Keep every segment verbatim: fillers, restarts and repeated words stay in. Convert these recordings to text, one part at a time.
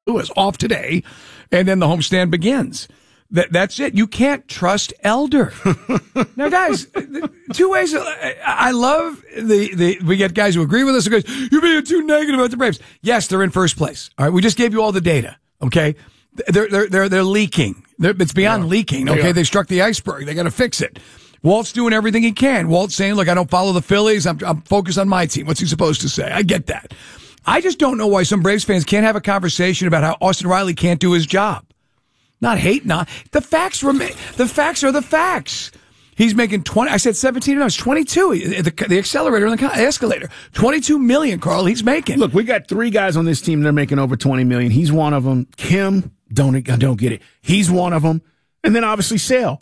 Lewis off today, and then the homestand begins. That that's it. You can't trust Elder. Now, guys, two ways. I love the, the we get guys who agree with us who goes, you're being too negative about the Braves. Yes, they're in first place. All right, we just gave you all the data. Okay, they're they're they're they're leaking. They're, it's beyond yeah. leaking. Okay, they, they struck the iceberg. They got to fix it. Walt's doing everything he can. Walt's saying, look, I don't follow the Phillies. I'm I'm focused on my team. What's he supposed to say? I get that. I just don't know why some Braves fans can't have a conversation about how Austin Riley can't do his job. Not hating on the facts. Remain the facts are the facts. He's making twenty. I said seventeen. No, it's twenty-two. The, the accelerator and the escalator. Twenty-two million. Carl, he's making. Look, we got three guys on this team that are making over twenty million. He's one of them. Kim, don't I don't get it. He's one of them. And then obviously Sale.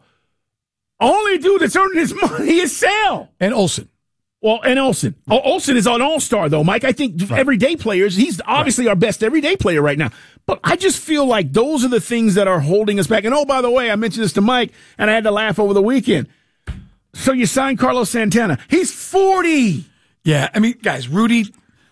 Only dude that's earning his money is Sale and Olsen. Well, and Olsen. Oh, Olsen is an all-star, though, Mike. I think right. everyday players, he's obviously right. our best everyday player right now. But I just feel like those are the things that are holding us back. And, oh, by the way, I mentioned this to Mike, and I had to laugh over the weekend. So you signed Carlos Santana. He's forty. Yeah, I mean, guys, Rudy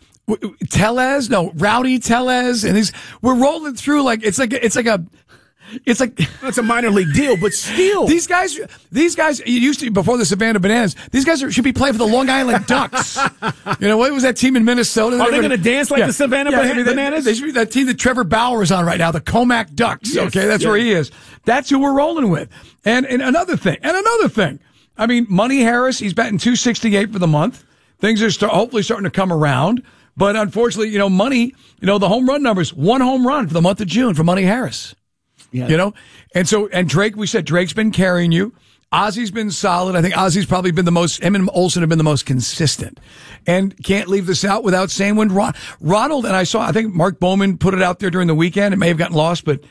Tellez, no, Rowdy Tellez, and he's, we're rolling through like, it's like, it's like a, It's like it's a minor league deal, but still, these guys, these guys it used to before the Savannah Bananas. These guys are, should be playing for the Long Island Ducks. You know what was that team in Minnesota? Are they going to dance like yeah. the Savannah yeah, I mean, Bananas? They, they should be that team that Trevor Bauer is on right now, the Comac Ducks. Yes, okay, that's yes. where he is. That's who we're rolling with. And and another thing, and another thing. I mean, Money Harris, he's batting two sixty-eight for the month. Things are start, hopefully starting to come around. But unfortunately, you know, Money, you know, the home run numbers, one home run for the month of June for Money Harris. Yeah. You know, and so, and Drake, we said Drake's been carrying you. Ozzy's been solid. I think Ozzy's probably been the most, him and Olsen have been the most consistent. And can't leave this out without saying when Ron, Ronald, and I saw, I think Mark Bowman put it out there during the weekend. It may have gotten lost, but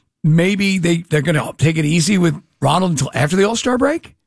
maybe they, they're going to take it easy with Ronald until after the All-Star break.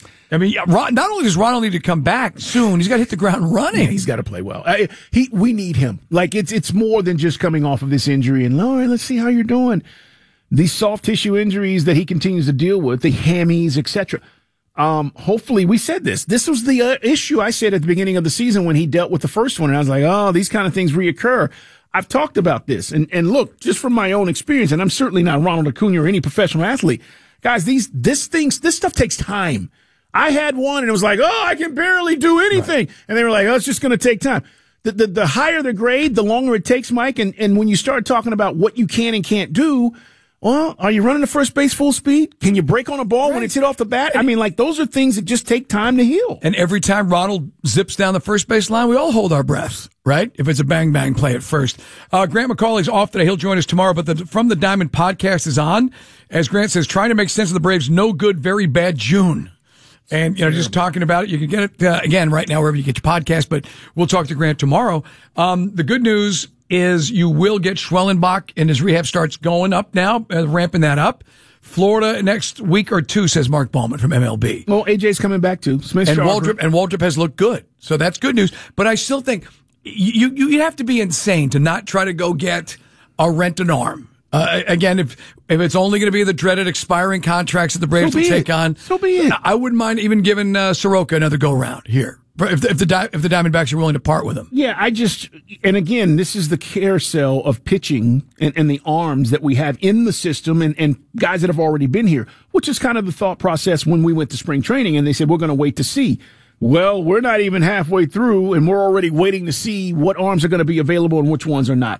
I mean, not only does Ronald need to come back soon, he's got to hit the ground running. Yeah, he's got to play well. I, he, we need him. Like, it's, it's more than just coming off of this injury and, all right, let's see how you're doing. These soft tissue injuries that he continues to deal with, the hammies, et cetera. Um, hopefully, we said this. This was the uh, issue I said at the beginning of the season when he dealt with the first one. And I was like, oh, these kind of things reoccur. I've talked about this. And, and look, just from my own experience, and I'm certainly not Ronald Acuna or any professional athlete. Guys, these, this things, this stuff takes time. I had one and it was like, oh, I can barely do anything. Right. And they were like, oh, it's just going to take time. The, the, the higher the grade, the longer it takes, Mike. And, and when you start talking about what you can and can't do, well, are you running to first base full speed? Can you break on a ball right. when it's hit off the bat? I mean, like, those are things that just take time to heal. And every time Ronald zips down the first base line, we all hold our breaths, right? If it's a bang-bang play at first. Uh, Grant McCauley's off today. He'll join us tomorrow, but the From the Diamond podcast is on. As Grant says, trying to make sense of the Braves' no good, very bad June. And, you know, just talking about it, you can get it, uh, again, right now, wherever you get your podcast, but we'll talk to Grant tomorrow. Um, the good news is you will get Schwellenbach, and his rehab starts going up now, uh, ramping that up. Florida next week or two, says Mark Bowman from M L B. Well, A J's coming back too. Smith and Waldrop, and Waldrop has looked good. So that's good news. But I still think you, you, you have to be insane to not try to go get a rent an arm. Uh, again, if, if it's only going to be the dreaded expiring contracts that the Braves so will take it. on, so be it. I wouldn't mind even giving, uh, Soroka another go round here. If the, if the if the Diamondbacks are willing to part with him. Yeah, I just, and again, this is the carousel of pitching and, and the arms that we have in the system and, and guys that have already been here, which is kind of the thought process when we went to spring training and they said, we're going to wait to see. Well, we're not even halfway through and we're already waiting to see what arms are going to be available and which ones are not.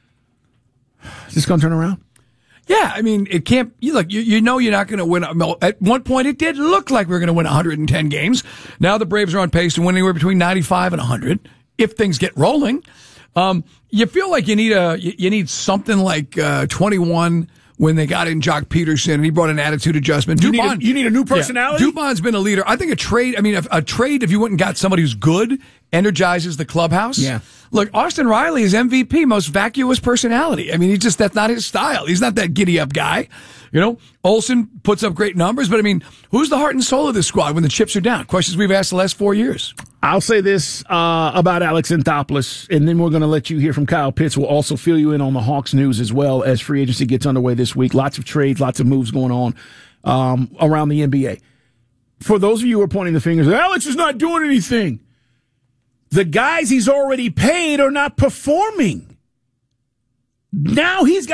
Is this going to turn around? Yeah, I mean, it can't, you look, you, you know you're not going to win. At one point, it did look like we were going to win one hundred ten games. Now the Braves are on pace to win anywhere between ninety-five and one hundred if things get rolling. Um, you feel like you need a, you need something like, uh, twenty-one when they got in Jock Peterson and he brought an attitude adjustment. You, Dubon, need, a, you need a new personality? Yeah, Dubon's been a leader. I think a trade, I mean, a, a trade, if you went and got somebody who's good, energizes the clubhouse. Yeah. Look, Austin Riley is M V P, most vacuous personality. I mean, he just, that's not his style. He's not that giddy up guy. You know, Olsen puts up great numbers, but I mean, who's the heart and soul of this squad when the chips are down? Questions we've asked the last four years. I'll say this uh, about Alex Anthopoulos, and then we're going to let you hear from Kyle Pitts. We'll also fill you in on the Hawks news as well as free agency gets underway this week. Lots of trades, lots of moves going on um, around the N B A. For those of you who are pointing the fingers, Alex is not doing anything. The guys he's already paid are not performing. Now he's got